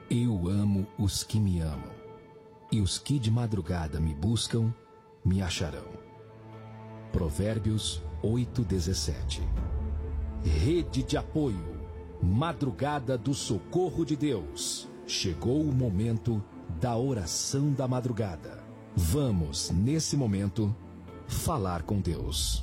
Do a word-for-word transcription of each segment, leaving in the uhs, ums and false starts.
Eu amo os que me amam, e os que de madrugada me buscam, me acharão. Provérbios oito, dezessete. Rede de apoio, madrugada do socorro de Deus. Chegou o momento da oração da madrugada. Vamos, nesse momento, falar com Deus.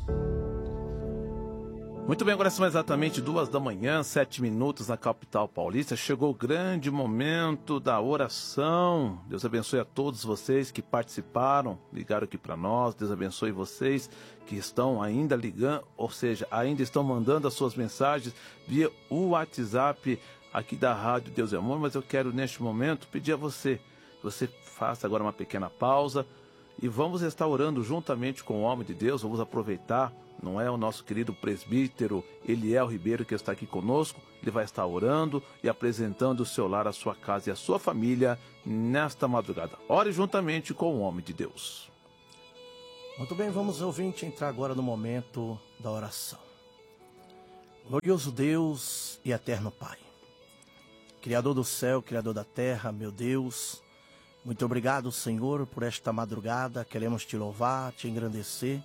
Muito bem, agora são exatamente duas da manhã, sete minutos na capital paulista. Chegou o grande momento da oração. Deus abençoe a todos vocês que participaram, ligaram aqui para nós. Deus abençoe vocês que estão ainda ligando, ou seja, ainda estão mandando as suas mensagens via o WhatsApp aqui da Rádio Deus é Amor. Mas eu quero neste momento pedir a você, que você faça agora uma pequena pausa e vamos estar orando juntamente com o homem de Deus. Vamos aproveitar. Não é o nosso querido presbítero Eliel Ribeiro que está aqui conosco. Ele vai estar orando e apresentando o seu lar, a sua casa e a sua família nesta madrugada. Ore juntamente com o homem de Deus. Muito bem, vamos ouvinte entrar agora no momento da oração. Glorioso Deus e eterno Pai, Criador do céu, Criador da terra, meu Deus, muito obrigado, Senhor, por esta madrugada. Queremos te louvar, te engrandecer.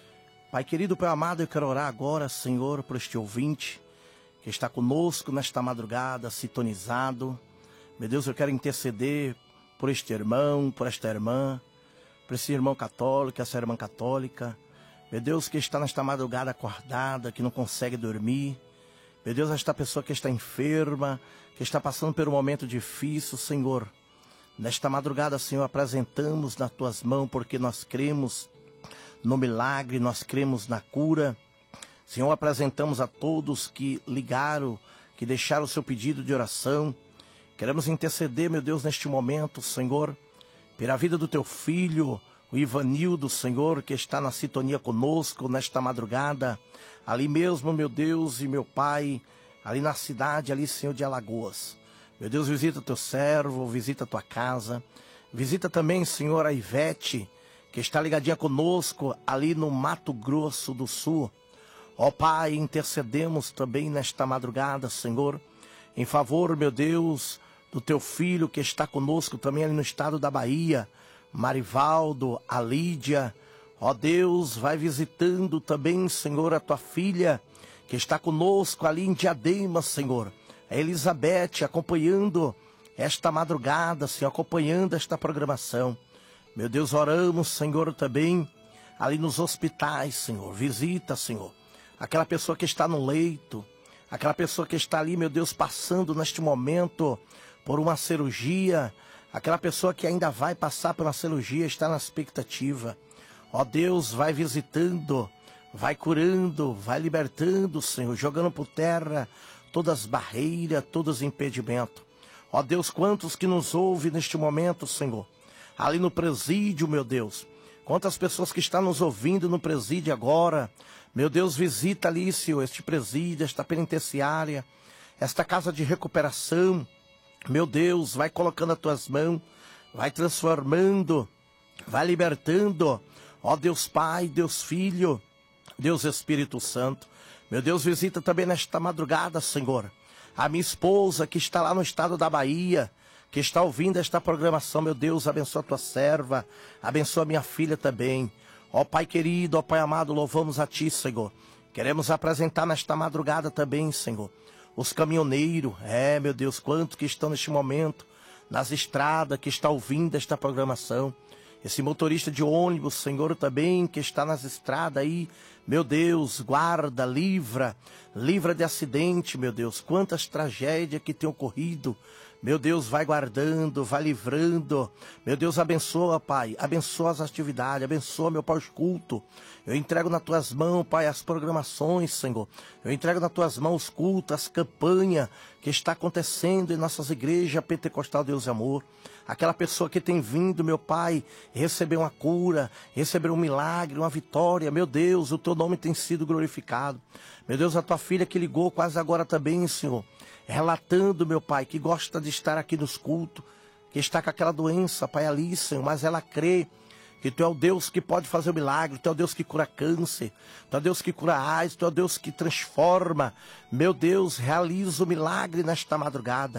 Pai querido, Pai amado, eu quero orar agora, Senhor, por este ouvinte que está conosco nesta madrugada, sintonizado. Meu Deus, eu quero interceder por este irmão, por esta irmã, por esse irmão católico, essa irmã católica. Meu Deus, que está nesta madrugada acordada, que não consegue dormir. Meu Deus, esta pessoa que está enferma, que está passando por um momento difícil, Senhor. Nesta madrugada, Senhor, apresentamos nas tuas mãos, porque nós cremos no milagre, nós cremos na cura. Senhor, apresentamos a todos que ligaram, que deixaram o seu pedido de oração. Queremos interceder, meu Deus, neste momento, Senhor, pela vida do teu filho, o Ivanildo, Senhor, que está na sintonia conosco nesta madrugada, ali mesmo, meu Deus e meu Pai, ali na cidade, ali, Senhor, de Alagoas. Meu Deus, visita teu servo, visita tua casa, visita também, Senhor, a Ivete, que está ligadinha conosco ali no Mato Grosso do Sul. Ó Pai, intercedemos também nesta madrugada, Senhor, em favor, meu Deus, do teu filho que está conosco também ali no estado da Bahia, Marivaldo, a Lídia. Ó Deus, vai visitando também, Senhor, a tua filha que está conosco ali em Diadema, Senhor. A Elizabeth, acompanhando esta madrugada, Senhor, acompanhando esta programação. Meu Deus, oramos, Senhor, também ali nos hospitais, Senhor. Visita, Senhor, aquela pessoa que está no leito, aquela pessoa que está ali, meu Deus, passando neste momento por uma cirurgia, aquela pessoa que ainda vai passar por uma cirurgia, está na expectativa. Ó Deus, vai visitando, vai curando, vai libertando, Senhor, jogando por terra todas as barreiras, todos os impedimentos. Ó Deus, quantos que nos ouvem neste momento, Senhor, ali no presídio, meu Deus. Quantas pessoas que estão nos ouvindo no presídio agora. Meu Deus, visita ali, Senhor, este presídio, esta penitenciária, esta casa de recuperação. Meu Deus, vai colocando as tuas mãos, vai transformando, vai libertando. Ó Deus Pai, Deus Filho, Deus Espírito Santo. Meu Deus, visita também nesta madrugada, Senhor, a minha esposa que está lá no estado da Bahia, que está ouvindo esta programação. Meu Deus, abençoa a tua serva, abençoa a minha filha também. Ó Pai querido, ó Pai amado, louvamos a ti, Senhor. Queremos apresentar nesta madrugada também, Senhor, os caminhoneiros. É, meu Deus, quantos que estão neste momento nas estradas, que está ouvindo esta programação. Esse motorista de ônibus, Senhor, também, que está nas estradas aí. Meu Deus, guarda, livra, livra de acidente, meu Deus. Quantas tragédias que tem ocorrido. Meu Deus, vai guardando, vai livrando. Meu Deus, abençoa, Pai. Abençoa as atividades, abençoa, meu Pai, os cultos. Eu entrego nas tuas mãos, Pai, as programações, Senhor. Eu entrego nas tuas mãos os cultos, as campanhas que está acontecendo em nossas igrejas Pentecostal Deus e Amor. Aquela pessoa que tem vindo, meu Pai, receber uma cura, receber um milagre, uma vitória. Meu Deus, o teu nome tem sido glorificado. Meu Deus, a tua filha que ligou quase agora também, Senhor, relatando, meu Pai, que gosta de estar aqui nos cultos, que está com aquela doença, Pai, ali, Senhor, mas ela crê que tu é o Deus que pode fazer o milagre, tu é o Deus que cura câncer, tu é o Deus que cura AIDS, tu é o Deus que transforma. Meu Deus, realiza o milagre nesta madrugada.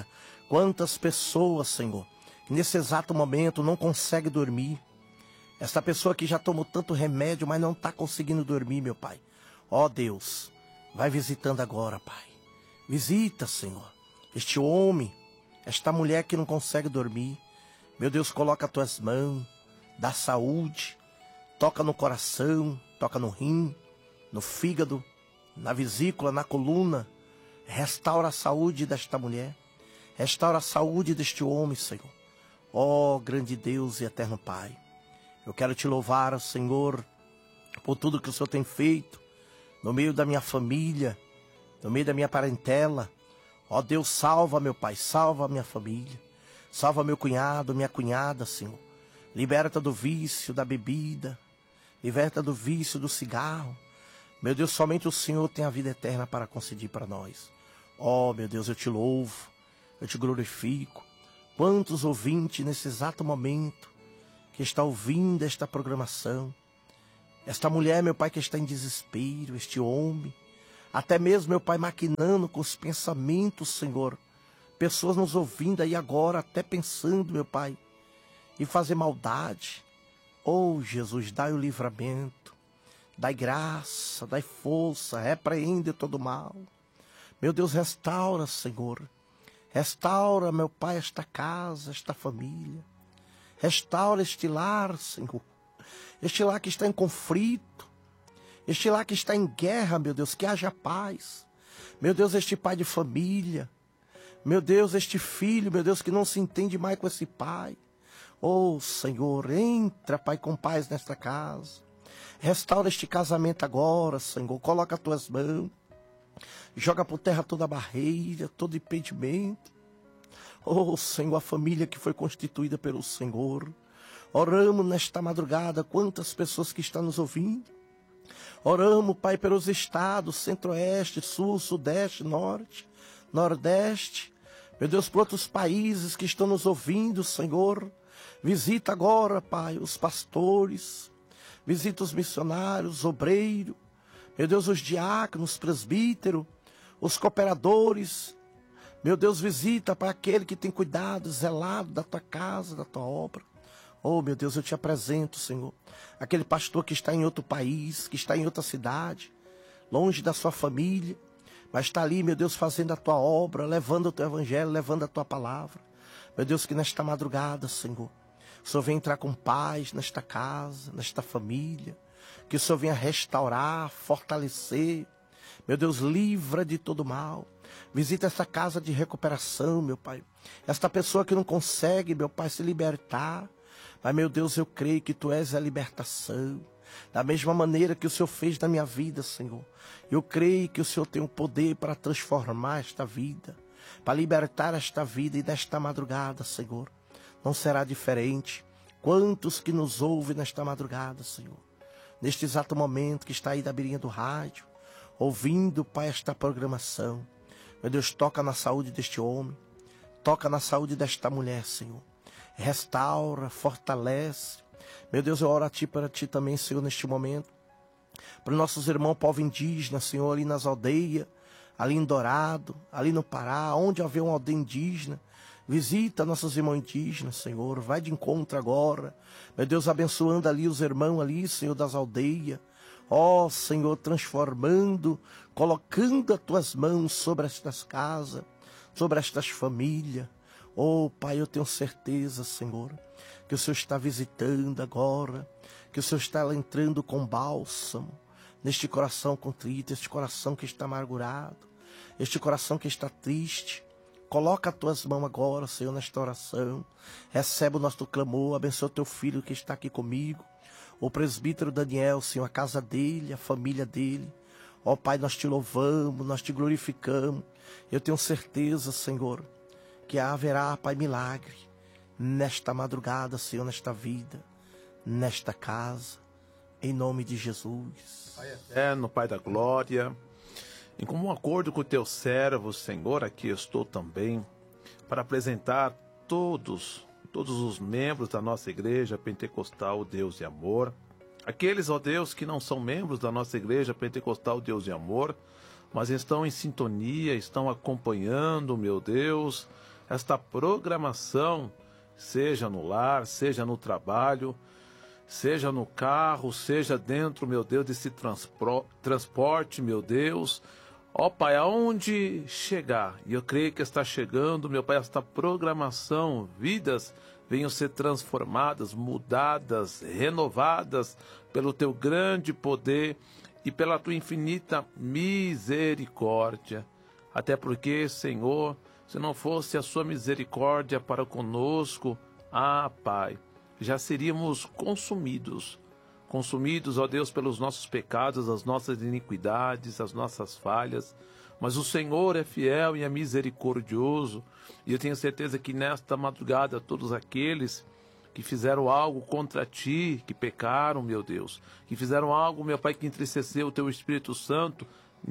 Quantas pessoas, Senhor, nesse exato momento não conseguem dormir. Essa pessoa que já tomou tanto remédio, mas não está conseguindo dormir, meu Pai. Ó Deus, vai visitando agora, Pai. Visita, Senhor, este homem, esta mulher que não consegue dormir. Meu Deus, coloca as tuas mãos, dá saúde, toca no coração, toca no rim, no fígado, na vesícula, na coluna. Restaura a saúde desta mulher, restaura a saúde deste homem, Senhor. Ó grande Deus e eterno Pai, eu quero te louvar, Senhor, por tudo que o Senhor tem feito no meio da minha família, no meio da minha parentela. Ó Deus, salva, meu Pai, salva a minha família, salva meu cunhado, minha cunhada, Senhor. Liberta do vício da bebida, liberta do vício do cigarro. Meu Deus, somente o Senhor tem a vida eterna para conceder para nós. Ó, meu Deus, eu te louvo, eu te glorifico. Quantos ouvintes nesse exato momento que está ouvindo esta programação, esta mulher, meu Pai, que está em desespero, este homem, até mesmo, meu Pai, maquinando com os pensamentos, Senhor, pessoas nos ouvindo aí agora, até pensando, meu Pai, em fazer maldade. Oh, Jesus, dai o livramento, dai graça, dai força, repreende todo mal. Meu Deus, restaura, Senhor, restaura, meu Pai, esta casa, esta família. Restaura este lar, Senhor. Este lar que está em conflito. Este lar que está em guerra, meu Deus, que haja paz. Meu Deus, este pai de família. Meu Deus, este filho, meu Deus, que não se entende mais com esse pai. Oh, Senhor, entra, Pai, com paz nesta casa. Restaura este casamento agora, Senhor. Coloca as tuas mãos. Joga por terra toda a barreira, todo impedimento. Oh, Senhor, a família que foi constituída pelo Senhor. Oramos nesta madrugada, quantas pessoas que estão nos ouvindo. Oramos, Pai, pelos estados, centro-oeste, sul, sudeste, norte, nordeste. Meu Deus, por outros países que estão nos ouvindo, Senhor. Visita agora, Pai, os pastores. Visita os missionários, os obreiros. Meu Deus, os diáconos, os presbíteros, os cooperadores. Meu Deus, visita para aquele que tem cuidado, zelado da tua casa, da tua obra. Oh, meu Deus, eu te apresento, Senhor, aquele pastor que está em outro país, que está em outra cidade, longe da sua família, mas está ali, meu Deus, fazendo a tua obra, levando o teu evangelho, levando a tua palavra. Meu Deus, que nesta madrugada, Senhor, o Senhor venha entrar com paz nesta casa, nesta família, que o Senhor venha restaurar, fortalecer. Meu Deus, livra de todo mal. Visita essa casa de recuperação, meu Pai. Esta pessoa que não consegue, meu Pai, se libertar. Mas, meu Deus, eu creio que Tu és a libertação. Da mesma maneira que o Senhor fez na minha vida, Senhor. Eu creio que o Senhor tem o poder para transformar esta vida, para libertar esta vida. E nesta madrugada, Senhor, não será diferente. Quantos que nos ouvem nesta madrugada, Senhor, neste exato momento que está aí da beirinha do rádio, ouvindo, Pai, esta programação. Meu Deus, toca na saúde deste homem, toca na saúde desta mulher, Senhor. Restaura, fortalece. Meu Deus, eu oro a Ti para Ti também, Senhor, neste momento. Para os nossos irmãos, povo indígena, Senhor, ali nas aldeias, ali em Dourado, ali no Pará, onde haver uma aldeia indígena. Visita nossos irmãos indígenas, Senhor. Vai de encontro agora. Meu Deus, abençoando ali os irmãos ali, Senhor, das aldeias. Ó, oh, Senhor, transformando, colocando as Tuas mãos sobre estas casas, sobre estas famílias. Oh, Pai, eu tenho certeza, Senhor, que o Senhor está visitando agora, que o Senhor está entrando com bálsamo neste coração contrito, este coração que está amargurado, este coração que está triste. Coloca as Tuas mãos agora, Senhor, nesta oração. Recebe o nosso clamor, abençoa o Teu filho que está aqui comigo, o presbítero Daniel, Senhor, a casa dele, a família dele. Ó, Pai, nós Te louvamos, nós Te glorificamos. Eu tenho certeza, Senhor, que haverá, Pai, milagre nesta madrugada, Senhor, nesta vida, nesta casa, em nome de Jesus. Pai eterno, Pai da glória, em comum acordo com o Teu servo, Senhor, aqui estou também para apresentar todos, todos os membros da nossa igreja pentecostal Deus de Amor, aqueles, ó Deus, que não são membros da nossa igreja pentecostal Deus de Amor, mas estão em sintonia, estão acompanhando, meu Deus, esta programação, seja no lar, seja no trabalho, seja no carro, seja dentro, meu Deus, desse transpro- transporte, meu Deus. Ó Pai, aonde chegar, e eu creio que está chegando, meu Pai, esta programação, vidas venham ser transformadas, mudadas, renovadas pelo Teu grande poder e pela Tua infinita misericórdia. Até porque, Senhor, se não fosse a Sua misericórdia para conosco, ah, Pai, já seríamos consumidos. Consumidos, ó Deus, pelos nossos pecados, as nossas iniquidades, as nossas falhas. Mas o Senhor é fiel e é misericordioso. E eu tenho certeza que nesta madrugada, todos aqueles que fizeram algo contra Ti, que pecaram, meu Deus, que fizeram algo, meu Pai, que entristeceu o Teu Espírito Santo,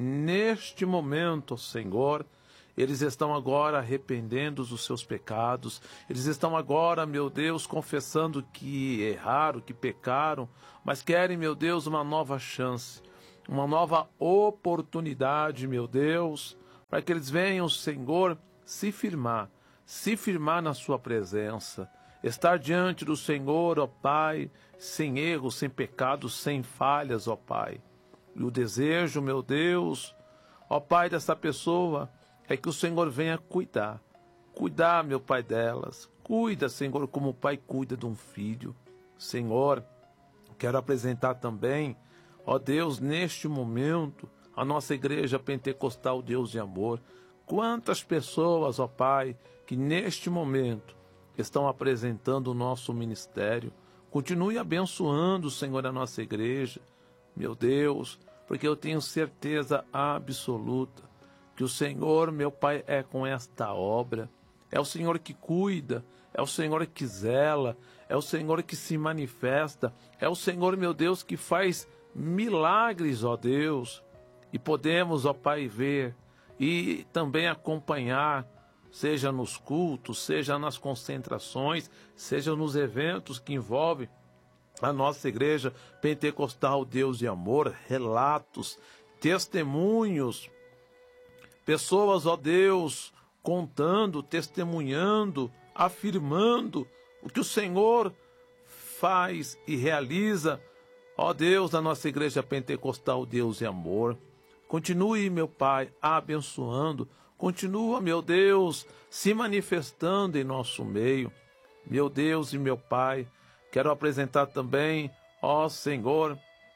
neste momento, Senhor, eles estão agora arrependendo dos seus pecados. Eles estão agora, meu Deus, confessando que erraram, que pecaram, mas querem, meu Deus, uma nova chance, uma nova oportunidade, meu Deus, para que eles venham, Senhor, se firmar, se firmar na Sua presença, estar diante do Senhor, ó Pai, sem erros, sem pecados, sem falhas, ó Pai. E o desejo, meu Deus, ó Pai, dessa pessoa, é que o Senhor venha cuidar, cuidar, meu Pai, delas. Cuida, Senhor, como o Pai cuida de um filho. Senhor, quero apresentar também, ó Deus, neste momento, a nossa igreja pentecostal Deus de amor. Quantas pessoas, ó Pai, que neste momento estão apresentando o nosso ministério. Continue abençoando, Senhor, a nossa igreja, meu Deus, porque eu tenho certeza absoluta que o Senhor, meu Pai, é com esta obra. É o Senhor que cuida, é o Senhor que zela, é o Senhor que se manifesta, é o Senhor, meu Deus, que faz milagres, ó Deus. E podemos, ó Pai, ver e também acompanhar, seja nos cultos, seja nas concentrações, seja nos eventos que envolvem a nossa igreja pentecostal Deus de amor, relatos, testemunhos, pessoas, ó Deus, contando, testemunhando, afirmando o que o Senhor faz e realiza, ó Deus, na nossa igreja pentecostal Deus de amor. Continue, meu Pai, abençoando, continua, meu Deus, se manifestando em nosso meio. Meu Deus e meu Pai, quero apresentar também, ó Senhor,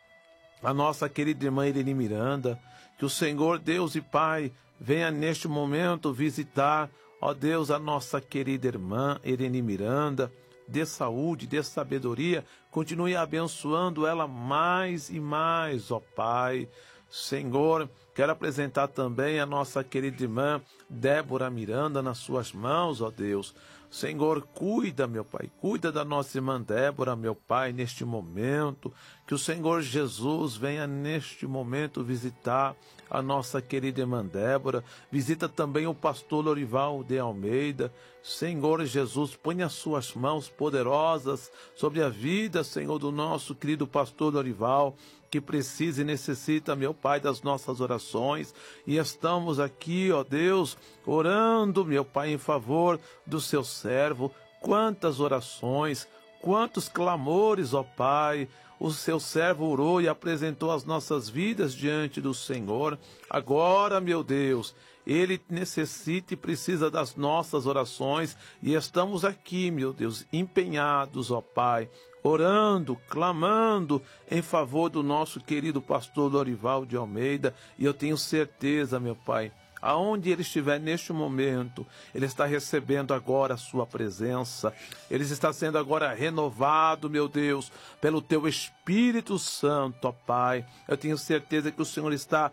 a nossa querida irmã Irene Miranda, que o Senhor, Deus e Pai, venha neste momento visitar, ó Deus, a nossa querida irmã Irene Miranda, dê saúde, dê sabedoria, continue abençoando ela mais e mais, ó Pai. Senhor, quero apresentar também a nossa querida irmã Débora Miranda nas suas mãos, ó Deus. Senhor, cuida, meu Pai, cuida da nossa irmã Débora, meu Pai, neste momento. Que o Senhor Jesus venha neste momento visitar a nossa querida irmã Débora. Visita também o pastor Lorival de Almeida. Senhor Jesus, põe as suas mãos poderosas sobre a vida, Senhor, do nosso querido pastor Lorival, que precisa e necessita, meu Pai, das nossas orações. E estamos aqui, ó Deus, orando, meu Pai, em favor do seu servo. Quantas orações, quantos clamores, ó Pai, o seu servo orou e apresentou as nossas vidas diante do Senhor. Agora, meu Deus, ele necessita e precisa das nossas orações. E estamos aqui, meu Deus, empenhados, ó Pai, orando, clamando em favor do nosso querido pastor Lorival de Almeida. E eu tenho certeza, meu Pai, aonde ele estiver neste momento, ele está recebendo agora a sua presença. Ele está sendo agora renovado, meu Deus, pelo teu Espírito Santo, ó Pai. Eu tenho certeza que o Senhor está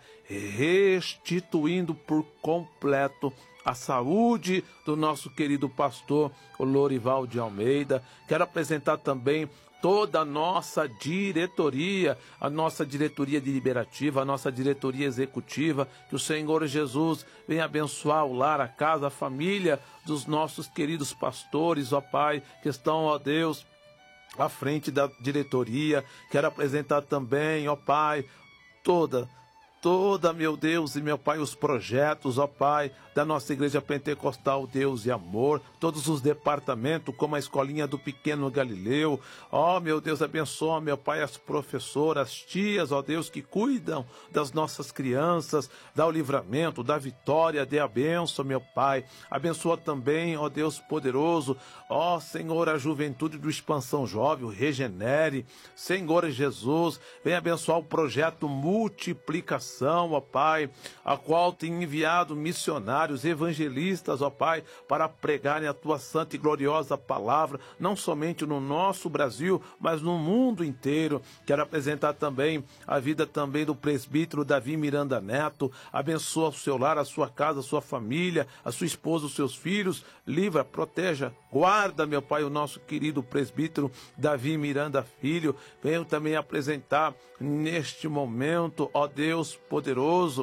restituindo por completo a saúde do nosso querido pastor Lorival de Almeida. Quero apresentar também toda a nossa diretoria, a nossa diretoria deliberativa, a nossa diretoria executiva. Que o Senhor Jesus venha abençoar o lar, a casa, a família dos nossos queridos pastores, ó Pai, que estão, ó Deus, à frente da diretoria. Quero apresentar também, ó Pai, toda toda, meu Deus e meu Pai, os projetos, ó Pai, da nossa Igreja Pentecostal Deus e Amor, todos os departamentos, como a escolinha do Pequeno Galileu, ó meu Deus, abençoa, meu Pai, as professoras, as tias, ó Deus, que cuidam das nossas crianças, dá o livramento, dá a vitória, dê a bênção, meu Pai, abençoa também, ó Deus poderoso, ó Senhor, a juventude do Expansão Jovem, o Regenere, Senhor Jesus, vem abençoar o projeto Multiplicação, ó Pai, a qual tem enviado missionários, evangelistas, ó Pai, para pregarem a Tua santa e gloriosa palavra, não somente no nosso Brasil, mas no mundo inteiro. Quero apresentar também a vida também do presbítero Davi Miranda Neto, abençoa o seu lar, a sua casa, a sua família, a sua esposa, os seus filhos, livra, proteja, guarda, meu Pai, o nosso querido presbítero Davi Miranda Filho. Venho também apresentar neste momento, ó Deus poderoso,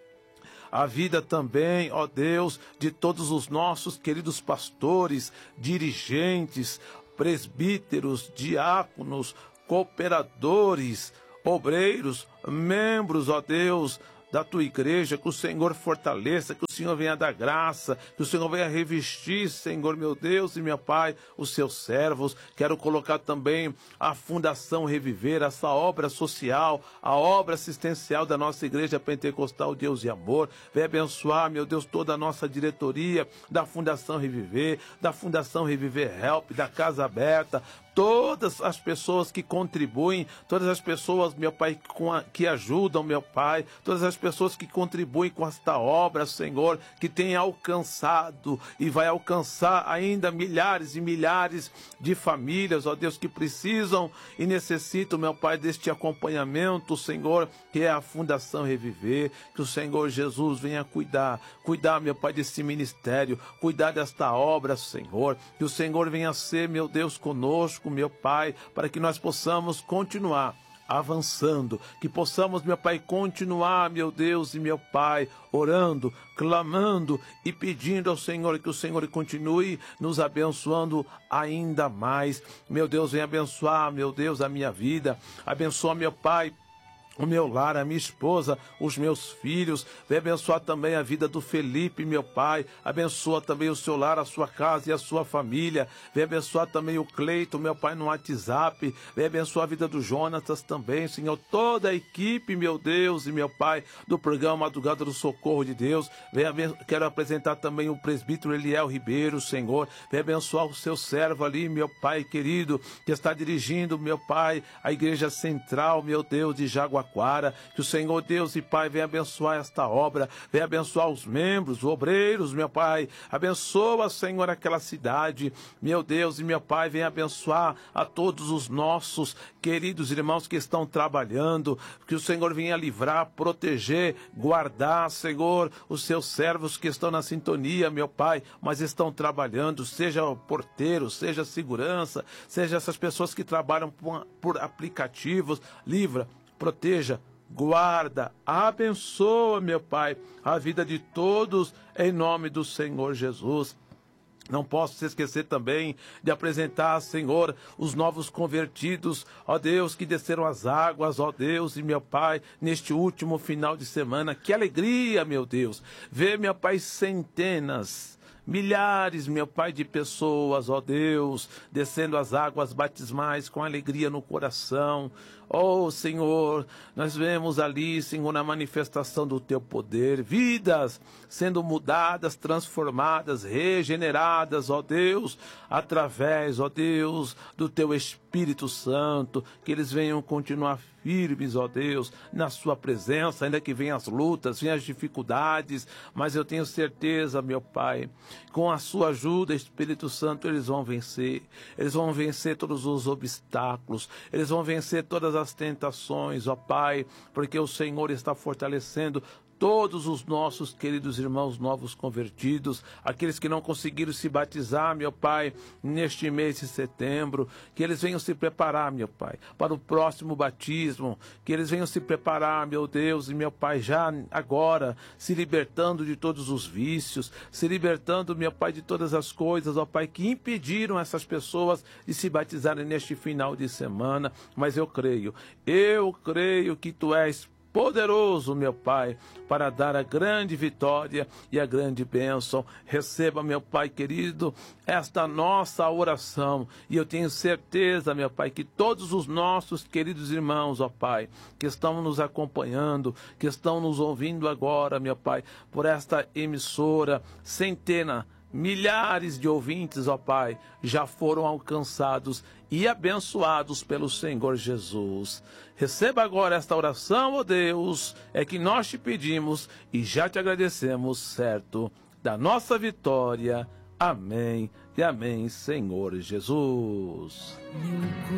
a vida também, ó Deus, de todos os nossos queridos pastores, dirigentes, presbíteros, diáconos, cooperadores, obreiros, membros, ó Deus, da Tua Igreja, que o Senhor fortaleça, que o Senhor venha dar graça, que o Senhor venha revestir, Senhor, meu Deus e meu Pai, os Seus servos. Quero colocar também a Fundação Reviver, essa obra social, a obra assistencial da nossa Igreja Pentecostal Deus e Amor. Venha abençoar, meu Deus, toda a nossa diretoria da Fundação Reviver, da Fundação Reviver Help, da Casa Aberta, todas as pessoas que contribuem, todas as pessoas, meu Pai, com a, que ajudam, meu Pai, todas as pessoas que contribuem com esta obra, Senhor, que tem alcançado e vai alcançar ainda milhares e milhares de famílias, ó Deus, que precisam e necessitam, meu Pai, deste acompanhamento, Senhor, que é a Fundação Reviver, que o Senhor Jesus venha cuidar, cuidar, meu Pai, desse ministério, cuidar desta obra, Senhor, que o Senhor venha ser, meu Deus, conosco, meu Pai, para que nós possamos continuar avançando, que possamos, meu Pai, continuar, meu Deus e meu Pai, orando, clamando e pedindo ao Senhor que o Senhor continue nos abençoando ainda mais. Meu Deus, vem abençoar, meu Deus, a minha vida, abençoa, meu Pai, o meu lar, a minha esposa, os meus filhos. Vem abençoar também a vida do Felipe, meu Pai. Abençoa também o seu lar, a sua casa e a sua família. Vem abençoar também o Cleito, meu Pai, no WhatsApp. Vem abençoar a vida do Jonatas também, Senhor. Toda a equipe, meu Deus e meu Pai, do programa Madrugada do Socorro de Deus. Vem aben... Quero apresentar também o presbítero Eliel Ribeiro, Senhor. Vem abençoar o seu servo ali, meu Pai querido, que está dirigindo, meu Pai, a Igreja Central, meu Deus, de Jaguaquara. Que o Senhor Deus e Pai venha abençoar esta obra, venha abençoar os membros, os obreiros, meu Pai, abençoa, Senhor, aquela cidade, meu Deus e meu Pai, venha abençoar a todos os nossos queridos irmãos que estão trabalhando, que o Senhor venha livrar, proteger, guardar, Senhor, os seus servos que estão na sintonia, meu Pai, mas estão trabalhando, seja o porteiro, seja a segurança, seja essas pessoas que trabalham por, por aplicativos, livra, proteja, guarda, abençoa, meu Pai, a vida de todos, em nome do Senhor Jesus. Não posso se esquecer também de apresentar, Senhor, os novos convertidos, ó Deus, que desceram as águas, ó Deus e meu Pai, neste último final de semana. Que alegria, meu Deus, ver, meu Pai, centenas, milhares, meu Pai, de pessoas, ó Deus, descendo as águas batismais com alegria no coração. Oh, Senhor, nós vemos ali, Senhor, na manifestação do Teu poder, vidas sendo mudadas, transformadas, regeneradas, ó Deus, através, ó Deus, do Teu Espírito Santo, que eles venham continuar firmes, ó Deus, na Sua presença, ainda que venham as lutas, venham as dificuldades, mas eu tenho certeza, meu Pai, com a Sua ajuda, Espírito Santo, eles vão vencer, eles vão vencer todos os obstáculos, eles vão vencer todas as tentações, ó Pai, porque o Senhor está fortalecendo todos os nossos queridos irmãos novos convertidos, aqueles que não conseguiram se batizar, meu Pai, neste mês de setembro, que eles venham se preparar, meu Pai, para o próximo batismo, que eles venham se preparar, meu Deus e meu Pai, já agora, se libertando de todos os vícios, se libertando, meu Pai, de todas as coisas, ó Pai, que impediram essas pessoas de se batizarem neste final de semana, mas eu creio, eu creio que Tu és poderoso, meu Pai, para dar a grande vitória e a grande bênção. Receba, meu Pai querido, esta nossa oração. E eu tenho certeza, meu Pai, que todos os nossos queridos irmãos, ó Pai, que estão nos acompanhando, que estão nos ouvindo agora, meu Pai, por esta emissora, centena, milhares de ouvintes, ó Pai, já foram alcançados e abençoados pelo Senhor Jesus. Receba agora esta oração, ó Deus, é que nós te pedimos e já te agradecemos, certo, da nossa vitória. Amém e amém, Senhor Jesus. Meu